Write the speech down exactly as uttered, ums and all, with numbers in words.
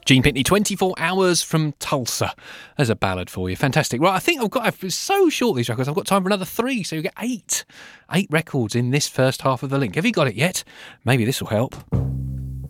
Gene Pitney, twenty-four hours from Tulsa. There's a ballad for you. Fantastic. Right, I think I've got, it's so short, these records, I've got time for another three, so you get eight. Eight records in this first half of the link. Have you got it yet? Maybe this will help.